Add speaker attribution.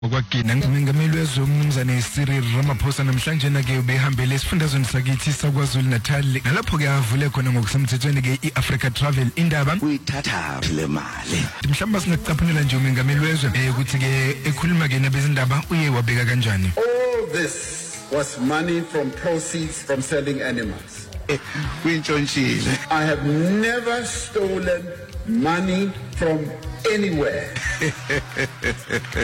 Speaker 1: Okwagcina ngimengameli wezomnumzane Cyril Ramaphosa namhlanje ke ubehambele esifundazweni sakithi saKwaZulu Natal nalapho ke avule khona ngokusemthethweni ke iAfrica Travel indaba
Speaker 2: uyithatha le mali
Speaker 1: mhlamba singacaphunela nje umengameli wezwe ukuthi ke ekhuluma ke nabezindaba uye wabeka kanjani.
Speaker 3: All this was money from proceeds from selling animals.
Speaker 2: kuyintshonshile
Speaker 3: I have never stolen money from anywhere.